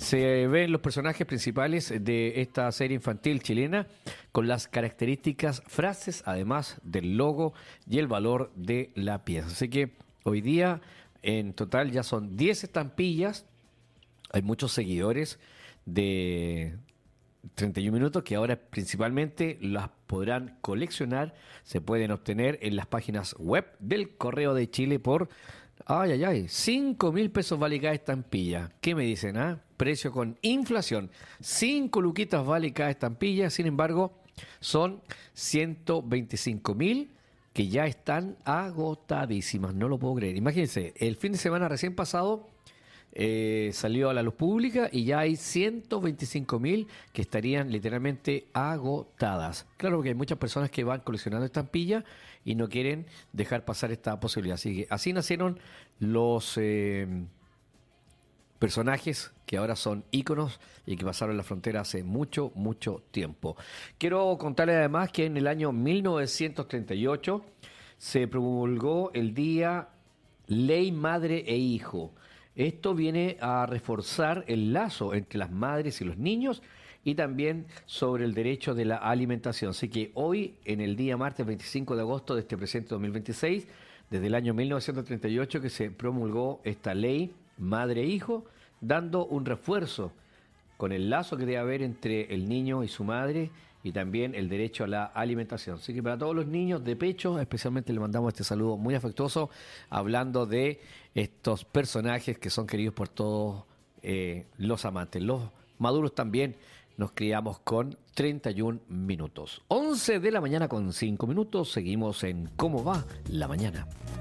Se ven los personajes principales de esta serie infantil chilena con las características frases, además del logo y el valor de la pieza. Así que hoy día en total ya son 10 estampillas. Hay muchos seguidores de 31 minutos que ahora principalmente las podrán coleccionar. Se pueden obtener en las páginas web del Correo de Chile por, 5.000 pesos vale cada estampilla. ¿Qué me dicen? Precio con inflación. 5 luquitas vale cada estampilla. Sin embargo, son 125.000 que ya están agotadísimas. No lo puedo creer. Imagínense, el fin de semana recién pasado salió a la luz pública y ya hay 125.000 que estarían literalmente agotadas. Claro que hay muchas personas que van coleccionando estampillas y no quieren dejar pasar esta posibilidad. Así que así nacieron los personajes que ahora son íconos y que pasaron la frontera hace mucho, mucho tiempo. Quiero contarles además que en el año 1938 se promulgó el Día Ley Madre e Hijo. Esto viene a reforzar el lazo entre las madres y los niños y también sobre el derecho de la alimentación. Así que hoy, en el día martes 25 de agosto de este presente 2026, desde el año 1938 que se promulgó esta ley madre e hijo, dando un refuerzo con el lazo que debe haber entre el niño y su madre y también el derecho a la alimentación. Así que para todos los niños de pecho, especialmente le mandamos este saludo muy afectuoso, hablando de estos personajes que son queridos por todos los amantes. Los maduros también nos criamos con 31 minutos. 11 de la mañana con 5 minutos, seguimos en ¿Cómo va la mañana?